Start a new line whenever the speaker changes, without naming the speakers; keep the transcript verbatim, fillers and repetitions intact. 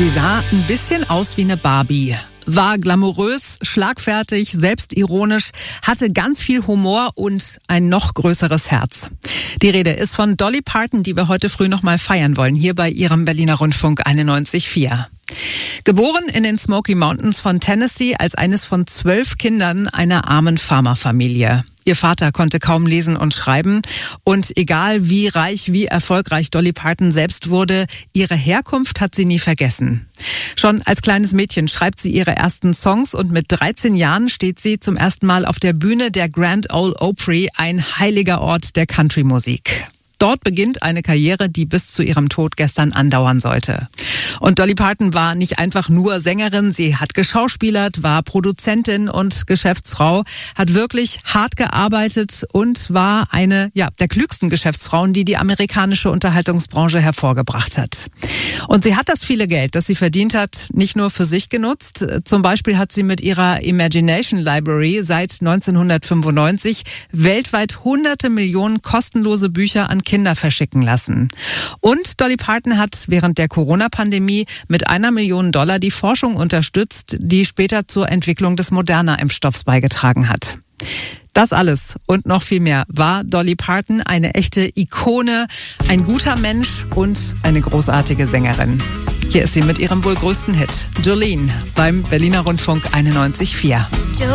Sie sah ein bisschen aus wie eine Barbie. War glamourös, schlagfertig, selbstironisch, hatte ganz viel Humor und ein noch größeres Herz. Die Rede ist von Dolly Parton, die wir heute früh noch mal feiern wollen, hier bei ihrem Berliner Rundfunk einundneunzig Komma vier. Geboren in den Smoky Mountains von Tennessee als eines von zwölf Kindern einer armen Farmerfamilie. Ihr Vater konnte kaum lesen und schreiben. Und egal wie reich, wie erfolgreich Dolly Parton selbst wurde, ihre Herkunft hat sie nie vergessen. Schon als kleines Mädchen schreibt sie ihre ersten Songs und mit dreizehn Jahren steht sie zum ersten Mal auf der Bühne der Grand Ole Opry, ein heiliger Ort der Country-Musik. Dort beginnt eine Karriere, die bis zu ihrem Tod gestern andauern sollte. Und Dolly Parton war nicht einfach nur Sängerin, sie hat geschauspielert, war Produzentin und Geschäftsfrau, hat wirklich hart gearbeitet und war eine ja, der klügsten Geschäftsfrauen, die die amerikanische Unterhaltungsbranche hervorgebracht hat. Und sie hat das viele Geld, das sie verdient hat, nicht nur für sich genutzt. Zum Beispiel hat sie mit ihrer Imagination Library seit neunzehnhundertfünfundneunzig weltweit hunderte Millionen kostenlose Bücher an Kinder verschicken lassen. Und Dolly Parton hat während der Corona-Pandemie mit einer Million Dollar die Forschung unterstützt, die später zur Entwicklung des Moderna-Impfstoffs beigetragen hat. Das alles und noch viel mehr war Dolly Parton, eine echte Ikone, ein guter Mensch und eine großartige Sängerin. Hier ist sie mit ihrem wohl größten Hit, Jolene, beim Berliner Rundfunk einundneunzig Komma vier.